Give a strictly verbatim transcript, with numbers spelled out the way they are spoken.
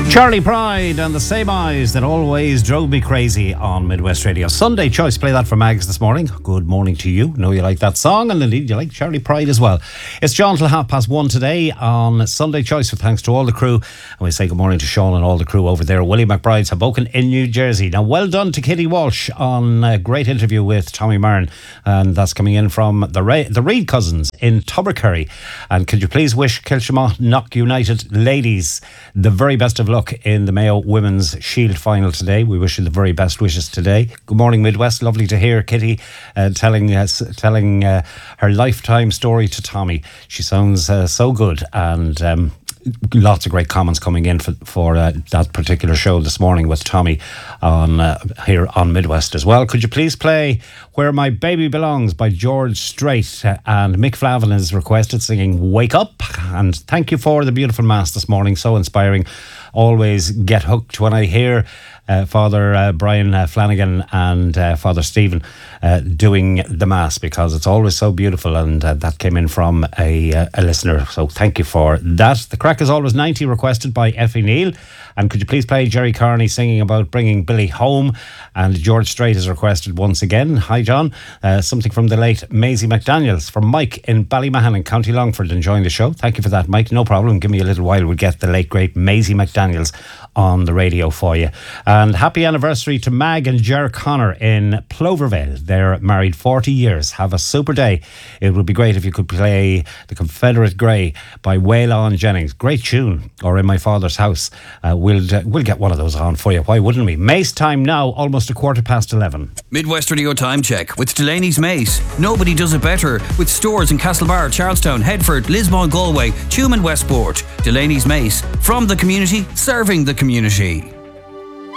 Charlie Pride and the Same Eyes That Always Drove Me Crazy on Midwest Radio. Sunday choice, play that for Mags this morning. Good morning to you. Know you like that song, and indeed you like Charlie Pride as well. It's John till half past one today on Sunday choice, with thanks to all the crew. And we say good morning to Sean and all the crew over there. Willie McBride's Hoboken in New Jersey. Now, well done to Kitty Walsh on a great interview with Tommy Martin, and that's coming in from the Re- the Reid cousins in Tubbercurry. And could you please wish Kilshamont Knock United ladies the very best of luck in the Mayo Women's Shield final today. We wish you the very best wishes today. Good morning, Midwest. Lovely to hear Kitty uh, telling us telling uh, her lifetime story to Tommy. She sounds uh, so good, and um, lots of great comments coming in for, for uh, that particular show this morning with Tommy on uh, here on Midwest as well. Could you please play Where My Baby Belongs by George Strait? Uh, and Mick Flavin has requested singing Wake Up. And thank you for the beautiful mass this morning, so inspiring. Always get hooked when I hear uh, Father uh, Brian uh, Flanagan and uh, Father Stephen uh, doing the Mass, because it's always so beautiful, and uh, that came in from a, uh, a listener, so thank you for that. The crack is always ninety, requested by Effie Neal. And could you please play Jerry Carney singing about bringing Billy home? And George Strait has requested once again, hi John, uh, something from the late Maisie McDaniels, from Mike in Ballymahan in County Longford, enjoying the show. Thank you for that, Mike. No problem. Give me a little while, we'll get the late great Maisie McDaniels on the radio for you. And happy anniversary to Mag and Ger Connor in Plovervale. They're married forty years. Have a super day. It would be great if you could play The Confederate Grey by Waylon Jennings. Great tune. Or In My Father's House. Uh, we'll, uh, we'll get one of those on for you. Why wouldn't we? Mace time now, almost a quarter past eleven. Midwest Radio Time Check with Delaney's Mace. Nobody does it better, with stores in Castlebar, Charlestown, Headford, Lismore, Galway, Tuam and Westport. Delaney's Mace. From the community, serving the community.